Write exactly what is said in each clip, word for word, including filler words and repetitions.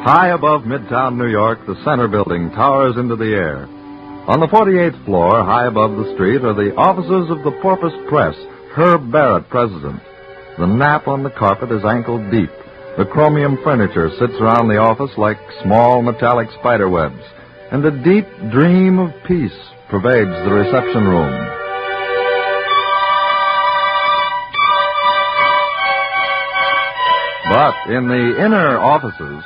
High above Midtown New York, the Center Building towers into the air. On the forty-eighth floor, high above the street, are the offices of the Porpoise Press, Herb Barrett, president. The nap on the carpet is ankle deep. The chromium furniture sits around the office like small metallic spider webs, and a deep dream of peace pervades the reception room. But in the inner offices...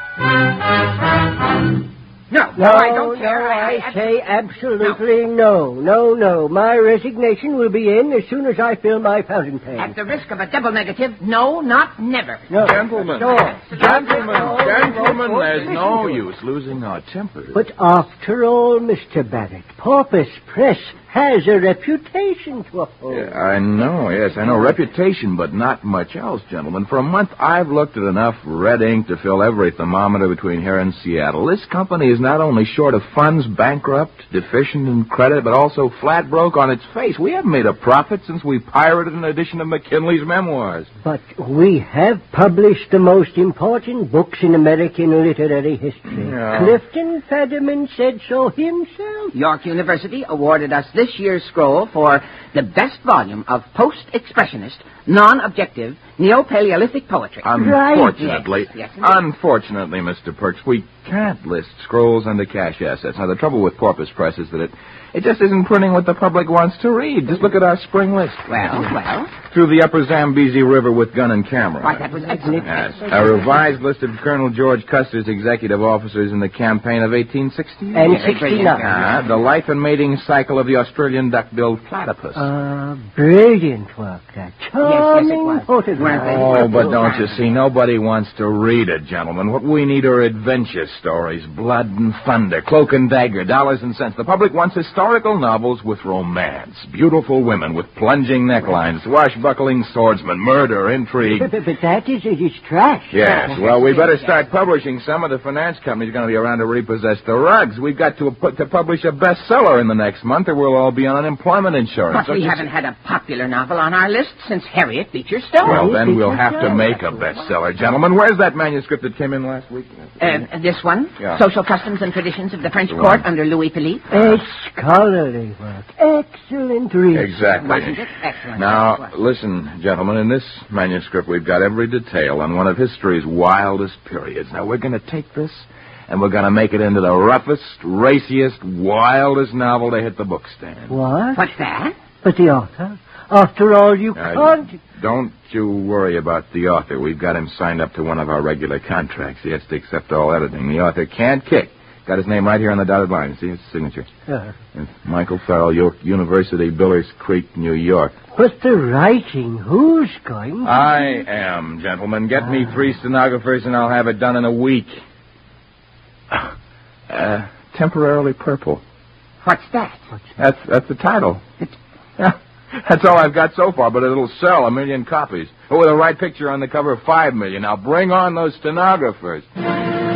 No, no, No, I don't care. no, I, I, I say absolutely no. no, no, My resignation will be in as soon as I fill my fountain pen. At the risk of a double negative, no, not never. No. Gentlemen, No. gentlemen, No. gentlemen, No. there's Listen no to use losing our tempers. But after all, Mister Barrett, Porpoise Press has a reputation to uphold. Yeah, I know, yes, I know. Reputation, but not much else, gentlemen. For a month, I've looked at enough red ink to fill every thermometer between here and Seattle. This company is not only short of funds, bankrupt, deficient in credit, but also flat broke on its face. We haven't made a profit since we pirated an edition of McKinley's memoirs. But we have published the most important books in American literary history. Yeah. Clifton Fadiman said so himself. York University awarded us this year's scroll for the best volume of post-expressionist, non-objective, neo-Paleolithic poetry. Unfortunately, Yes, yes, yes. unfortunately, Mister Perks, we can't list scrolls under cash assets. Now, the trouble with Porpoise Press is that it, it just isn't printing what the public wants to read. Just look at our spring list. Well, well. Through the upper Zambezi River with gun and camera. Why, that was excellent. Yes. A revised list of Colonel George Custer's executive officers in the campaign of eighteen sixty. And Yes, sixty-nine. Ah, the life and mating cycle of the Australian duck-billed platypus. Uh, brilliant work, that. Charming was. photograph. Weren't they? Oh, but don't you see, nobody wants to read it, gentlemen. What we need are adventure stories, blood and thunder, cloak and dagger, dollars and cents. The public wants historical novels with romance, beautiful women with plunging necklines, swashbuckling swordsmen, murder, intrigue. But, but, but that is, it is trash. Yes, well, we better start publishing some. Of the finance company's going to be around to repossess the rugs. We've got to put to publish a bestseller in the next month, or we'll all be on unemployment insurance. But we Don't you haven't see? had a popular novel on our list since Harriet Beecher Stowe. Well, then we'll Beecher have to Stowe. make a bestseller, gentlemen. Where's that manuscript that came in last week? Uh, this one, Yeah. Social Customs and Traditions of the French The Court one. under Louis Philippe. A scholarly work. Excellent research. Exactly. Wasn't it? Excellent. Now, Yes, it was. listen, gentlemen, in this manuscript we've got every detail on one of history's wildest periods. Now, we're going to take this and we're going to make it into the roughest, raciest, wildest novel to hit the bookstand. What? What's that? But the author? After all, you Uh, can't... don't you worry about the author. We've got him signed up to one of our regular contracts. He has to accept all editing. The author can't kick. Got his name right here on the dotted line. See his signature? Uh, It's Michael Farrell, York University, Billers Creek, New York. but the writing, who's going to... I am, gentlemen. Get me three stenographers and I'll have it done in a week. Uh, temporarily purple. What's that? That's that's the title. Yeah, that's all I've got so far, but it'll sell a million copies. But with the right picture on the cover, five million. Now bring on those stenographers.